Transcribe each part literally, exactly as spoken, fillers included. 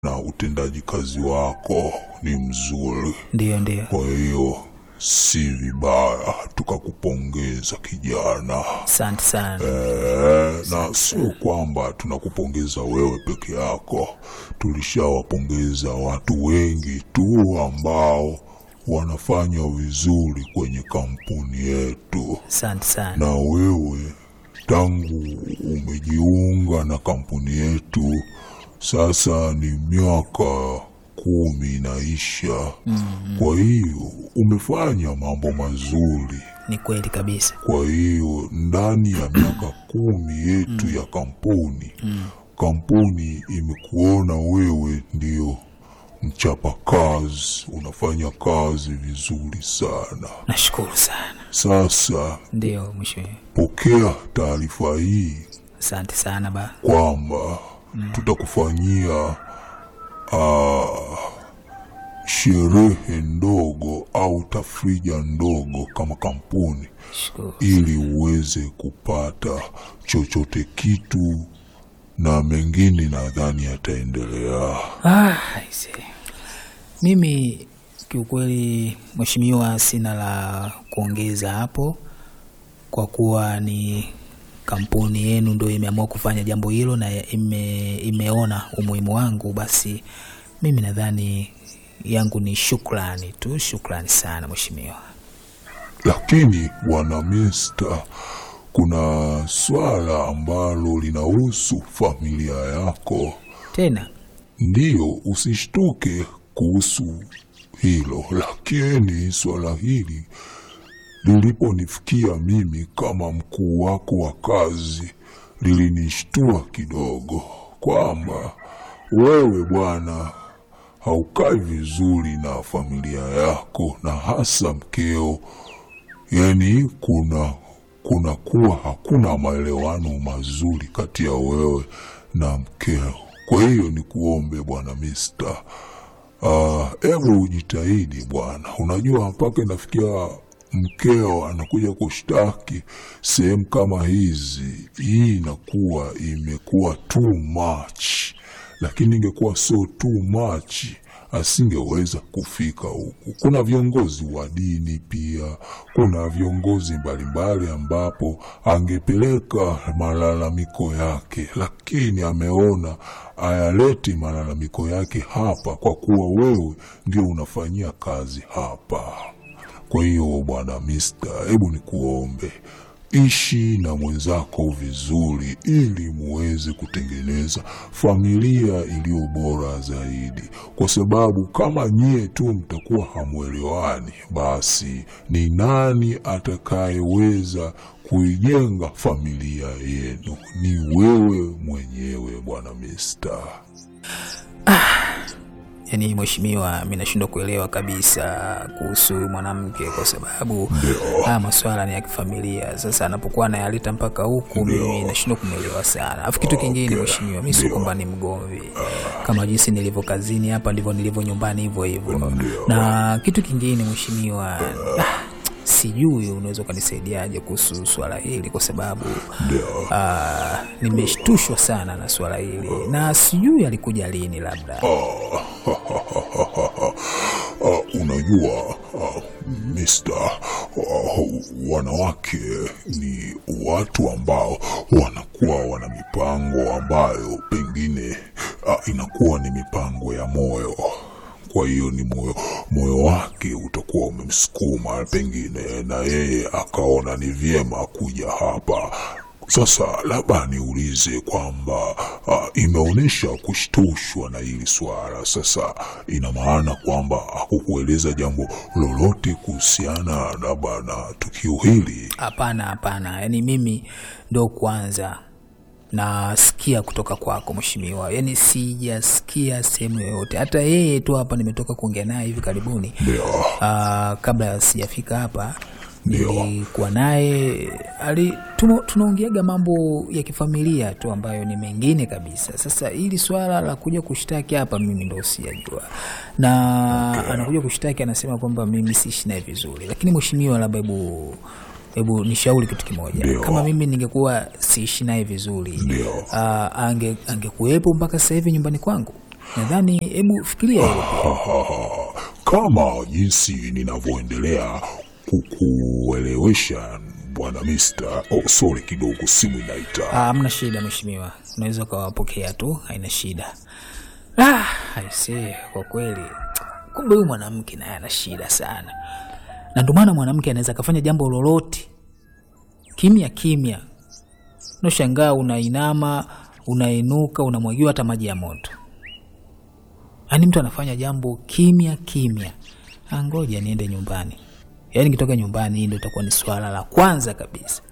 na utendaji kazi wako ni mzuri. Ndio ndio. Kwa hiyo si vibaya tukakupongeza kijana. Asante sana. Eh, na sio kwamba tunakupongeza wewe peke yako. Tulishawapongeza watu wengi tu ambao wanafanya vizuri kwenye kampuni yetu. Asante sana. Na wewe tangu umejiunga na kampuni yetu sasa ni miaka kumi inaisha. Mm-hmm. Kwa hiyo umefanya mambo mazuri. Ni kweli kabisa. Kwa hiyo ndani ya miaka kumi yetu mm. ya kampuni mm. kampuni imekuona wewe ndio mchapa kazi, unafanya kazi vizuri sana. Nashukuru sana. Sasa ndio mwisho. Pokea taarifa hii. Asante sana ba. Kwamba mm. tutakufanyia uh, sherehe ndogo au tafrija ndogo kama kampuni. Shukuru. Ili uweze kupata chochote kitu na mengine nadhani yataendelea. Ah, aise. Mimi kiukweli mheshimiwa sina la kuongeza hapo, kwa kuwa ni kampuni yenu ndio imeamua kufanya jambo hilo na ime, imeona umuhimu wangu, basi mimi nadhani yangu ni shukrani tu. Shukrani sana mheshimiwa. Lakini bwana Mister, kuna swala ambalo linahusu familia yako. Tena? Ndiyo, usishtuke kuhusu hilo, lakini swala hili liliponifikia mimi kama mkuu wako wa kazi lilinishtua kidogo, kwamba wewe bwana haukai vizuri na familia yako na hasa mkeo. Yani kuna kuna kuwa hakuna maelewano mazuri kati ya wewe na mkeo. Kwa hiyo ni kuombe bwana Mister, uh, hebu ujitahidi bwana. Unajua mpaka inafikia mkeo anakuja kushtaki sehemu kama hizi, hii inakuwa imekuwa too much. Lakini ingekuwa so too much asingeweza kufika huku. Kuna viongozi wa dini pia, kuna viongozi mbalimbali ambapo angepeleka malalamiko yake, lakini ameona ayaleti malalamiko yake hapa kwa kuwa wewe ndio unafanyia kazi hapa. Kwa hiyo bwana Mister, hebu nikuombe ishi na mwenzako vizuri ili muweze kutengeneza familia iliyo bora zaidi, kwa sababu kama nyie tu mtakuwa hamuelewani, basi ni nani atakayeweza kuijenga familia yenu? Ni wewe mwenyewe bwana Mister. Ah. Yani mheshimiwa, mimi nashindwa kuelewa kabisa kuhusu mwanamke, kwa sababu haya masuala ni ya kifamilia. Sasa anapokuwa anayaleta mpaka huku, mimi nashindwa kumuelewa sana. Afu kitu kingine mheshimiwa, mimi sio kwamba ni mgomvi. Kama jinsi nilivyo kazini hapa ndivyo nilivyo nyumbani hivyo hivyo. Na kitu kingine mheshimiwa, ah, sijui unaweza kunisaidiaje kuhusu swala hili, kwa sababu uh, nimeshtushwa sana na swala hili na sijui alikuja lini labda. Uh, uh, unajua uh, Mister, uh, wanawake ni watu ambao wanakuwa wana mipango ambayo pengine uh, inakuwa ni mipango ya moyo. Kwa hiyo ni moyo moyo wake utakuwa umemsukuma pengine, na yeye akaona ni vyema kuja hapa. Sasa labda niulize kwamba uh, imeonesha kushtushwa na hili swala. Sasa ina maana kwamba hakukueleza jambo lolote kuhusiana labda na tukio hili? Hapana, hapana. Yani mimi ndo kwanza nasikia kutoka kwako mheshimiwa. Yani sijasikia sehemu yoyote. Hata yeye tu hapa nimetoka kuongea naye hivi karibuni. Uh, kabla sijafika hapa nilikuwa naye, ali tunaongeaga mambo ya kifamilia tu ambayo ni mengine kabisa. Sasa hili swala la kuja kushtaki hapa mimi ndo sijajua. Na okay, anakuja kushtaki anasema kwamba mimi siishi naye vizuri. Lakini mheshimiwa, labda hebu hebu nishauri kitu kimoja. Dio. Kama mimi ningekuwa siishi naye vizuri, uh, ange angekuepo mpaka sasa hivi nyumbani kwangu? Nadhani hebu fikiria hilo pia. Kama jinsi ninavyoendelea kukuelewesha bwana mister. Oh, sorry kidogo simu inaita. Ah, hamna shida mheshimiwa. Unaweza kuwapokea tu, haina shida. Ah, aisee, kwa kweli. Kumbe huyu mwanamke naye ana shida sana. Na ndio maana mwanamke anaweza kufanya jambo lolote kimya kimya. Unashangaa unainama, unainuka, unamwagiwa hata maji ya moto. Yaani mtu anafanya jambo kimya kimya. Ngoja niende nyumbani. Yaani nikitoka nyumbani ndio itakuwa ni swala la kwanza kabisa.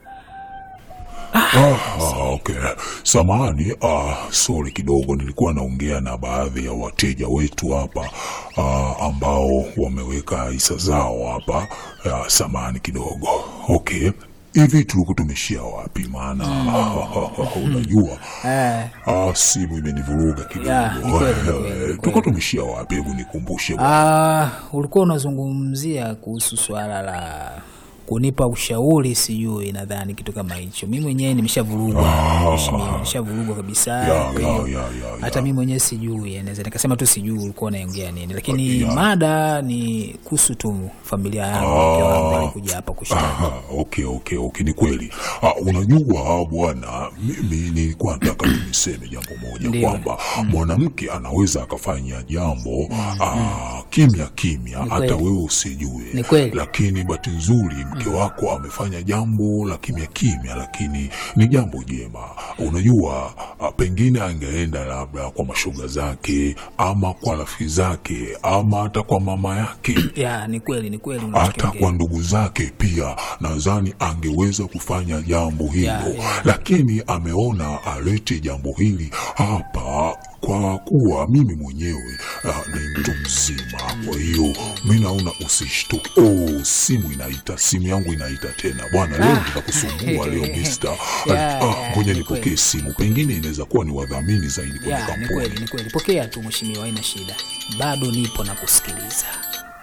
Ah, ah, okay. Samahani, ah, sorry kidogo nilikuwa naongea na baadhi ya wateja wetu hapa ah, ambao wameweka hisa zao hapa. Ah, samahani kidogo. Okay. Hivi tulikuwa tumeshia wapi maana mm. unajua eh ah simu imenivuruga kidogo. Tulikuwa tumeshia wapi, hebu nikumbushe. Ah, ulikuwa unazungumzia kuhusu swala la kunipa ushauri, sijui nadhani kitu kama hicho. Mimi mwenyewe nimeshavurugwa. Mheshimiwa, nimeshavurugwa kabisa. Ya, ya, ya, ya, hata mimi mwenyewe sijui, naweza nikasema tu sijui ulikuwa unaongea nini, lakini ya. Mada ni kuhusu tu familia yangu kwa walikuja hapa kushiriki. Okay, okay, okay, ni kweli. Ah, unajua bwana, mimi nilikuwa nataka niseme jambo moja kwamba mwanamke anaweza akafanya jambo mm, ah, mm. kimya kimya hata wewe usijue. Lakini bahati nzuri mke wako amefanya jambo la kimya kimya, lakini ni jambo jema. Unajua pengine angeenda labda kwa mashoga zake ama kwa rafiki zake ama hata kwa mama yake. Ya, ni kweli, ni kweli. Hata kwa ndugu zake pia nadhani angeweza kufanya jambo hilo. Ya, ya. Lakini ameona alete jambo hili hapa kwa kuwa mimi mwenyewe uh, ni mtu mzima. Kwa hiyo mimi naona usishtuke. Oh, simu inaita, simu yangu inaita tena. Bwana leo nitakusumbua leo mister. Ah, ngoja nipokee simu. Pengine inaweza kuwa ni wadhamini zaidi kwa kampuni. Ni kweli, ni kweli. Pokea tu mheshimiwa, haina shida. Bado nipo na kusikiliza.